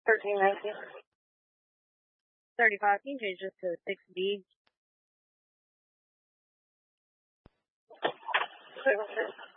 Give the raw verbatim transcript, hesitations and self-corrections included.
thirteen nineteen. thirty-five, can you change this to six B? Wait, wait, wait.